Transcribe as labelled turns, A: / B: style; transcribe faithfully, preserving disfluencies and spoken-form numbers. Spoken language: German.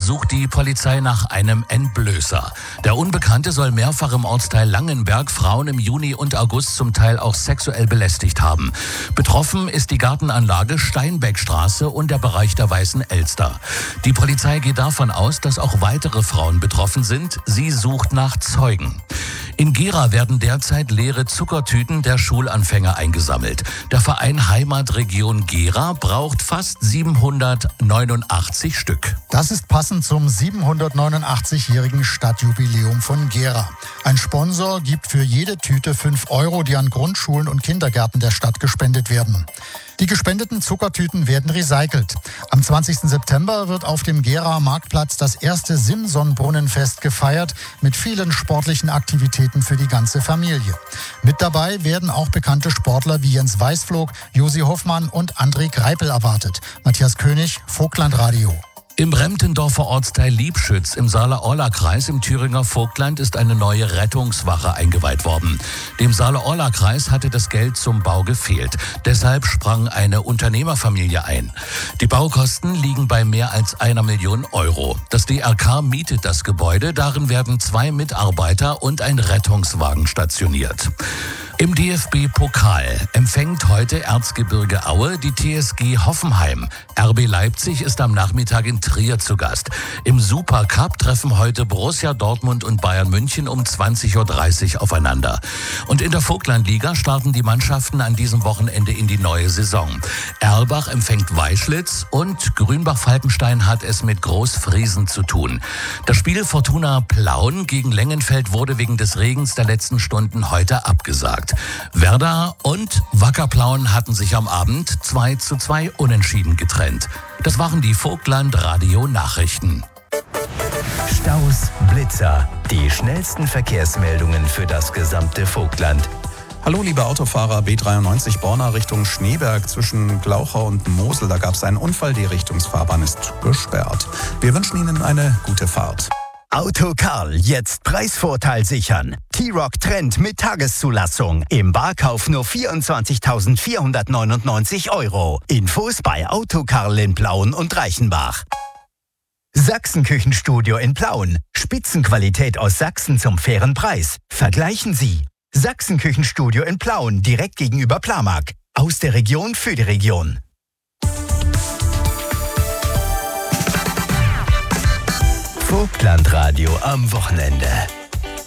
A: sucht die Polizei nach einem Entblößer. Der Unbekannte soll mehrfach im Ortsteil Langenberg Frauen im Juni und August zum Teil auch sexuell belästigt haben. Betroffen ist die Gartenanlage Steinbeckstraße und der Bereich der Weißen Elster. Die Polizei geht davon aus, dass auch weitere Frauen betroffen sind. Sie sucht nach Zeugen. In Gera werden derzeit leere Zuckertüten der Schulanfänger eingesammelt. Der Verein Heimatregion Gera braucht fast siebenhundertneunundachtzig Stück.
B: Das ist passend zum siebenhundertneunundachtzig-jährigen Stadtjubiläum von Gera. Ein Sponsor gibt für jede Tüte fünf Euro, die an Grundschulen und Kindergärten der Stadt gespendet werden. Die gespendeten Zuckertüten werden recycelt. Am zwanzigsten September wird auf dem Gera Marktplatz das erste Simson-Brunnenfest gefeiert mit vielen sportlichen Aktivitäten für die ganze Familie. Mit dabei werden auch bekannte Sportler wie Jens Weißflog, Josi Hoffmann und André Greipel erwartet. Matthias König, Vogtlandradio.
A: Im Bremtendorfer Ortsteil Liebschütz im Saale-Orla-Kreis im Thüringer Vogtland ist eine neue Rettungswache eingeweiht worden. Dem Saale-Orla-Kreis hatte das Geld zum Bau gefehlt. Deshalb sprang eine Unternehmerfamilie ein. Die Baukosten liegen bei mehr als einer Million Euro. Das D R K mietet das Gebäude. Darin werden zwei Mitarbeiter und ein Rettungswagen stationiert. Im D F B-Pokal empfängt heute Erzgebirge Aue die T S G Hoffenheim. R B Leipzig ist am Nachmittag in Trier zu Gast. Im Supercup treffen heute Borussia Dortmund und Bayern München um zwanzig Uhr dreißig aufeinander. Und in der Vogtlandliga starten die Mannschaften an diesem Wochenende in die neue Saison. Erlbach empfängt Weischlitz und Grünbach-Falkenstein hat es mit Großfriesen zu tun. Das Spiel Fortuna Plauen gegen Lengenfeld wurde wegen des Regens der letzten Stunden heute abgesagt. Werder und Wacker Plauen hatten sich am Abend zwei zu zwei unentschieden getrennt. Das waren die Vogtland-Radio-Nachrichten.
C: Staus, Blitzer, die schnellsten Verkehrsmeldungen für das gesamte Vogtland.
D: Hallo liebe Autofahrer, B dreiundneunzig Borna Richtung Schneeberg zwischen Glauchau und Mosel. Da gab es einen Unfall, die Richtungsfahrbahn ist gesperrt. Wir wünschen Ihnen eine gute Fahrt.
C: Autokarl, jetzt Preisvorteil sichern. T-Roc Trend mit Tageszulassung. Im Barkauf nur vierundzwanzigtausendvierhundertneunundneunzig Euro. Infos bei Autokarl in Plauen und Reichenbach. Sachsenküchenstudio in Plauen. Spitzenqualität aus Sachsen zum fairen Preis. Vergleichen Sie. Sachsenküchenstudio in Plauen, direkt gegenüber Plamag. Aus der Region für die Region. Vogtlandradio am Wochenende.